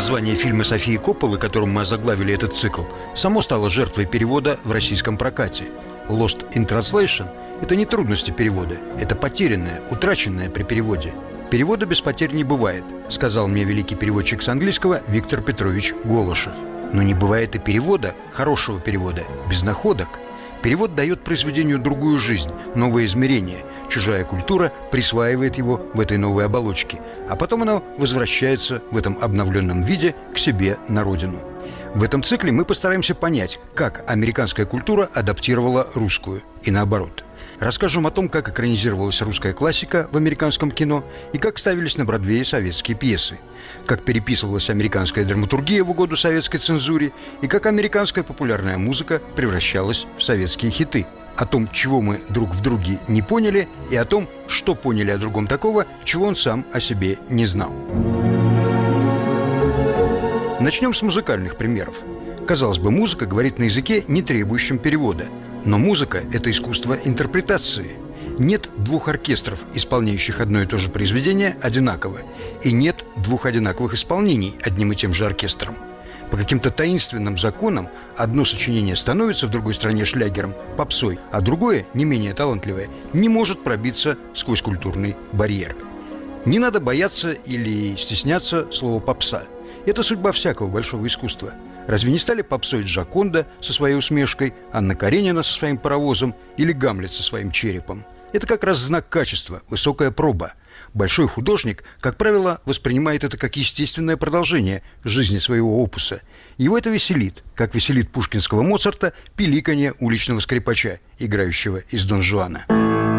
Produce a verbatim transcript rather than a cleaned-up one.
Название фильма Софии Копполы, которым мы озаглавили этот цикл, само стало жертвой перевода в российском прокате. «Lost in Translation» – это не трудности перевода, это потерянное, утраченное при переводе. «Перевода без потерь не бывает», – сказал мне великий переводчик с английского Виктор Петрович Голышев. Но не бывает и перевода, хорошего перевода, без находок. Перевод дает произведению другую жизнь, новое измерение. Чужая культура присваивает его в этой новой оболочке, а потом оно возвращается в этом обновленном виде к себе на родину. В этом цикле мы постараемся понять, как американская культура адаптировала русскую и наоборот. Расскажем о том, как экранизировалась русская классика в американском кино и как ставились на Бродвее советские пьесы, как переписывалась американская драматургия в угоду советской цензуре и как американская популярная музыка превращалась в советские хиты. О том, чего мы друг в друге не поняли, и о том, что поняли о другом такого, чего он сам о себе не знал. Начнем с музыкальных примеров. Казалось бы, музыка говорит на языке, не требующем перевода. Но музыка – это искусство интерпретации. Нет двух оркестров, исполняющих одно и то же произведение одинаково. И нет двух одинаковых исполнений одним и тем же оркестром. По каким-то таинственным законам одно сочинение становится в другой стране шлягером, попсой, а другое, не менее талантливое, не может пробиться сквозь культурный барьер. Не надо бояться или стесняться слова «попса». Это судьба всякого большого искусства. Разве не стали попсой Джоконда со своей усмешкой, Анна Каренина со своим паровозом или Гамлет со своим черепом? Это как раз знак качества, высокая проба. Большой художник, как правило, воспринимает это как естественное продолжение жизни своего опуса. Его это веселит, как веселит пушкинского Моцарта пиликанье уличного скрипача, играющего из Дон Жуана.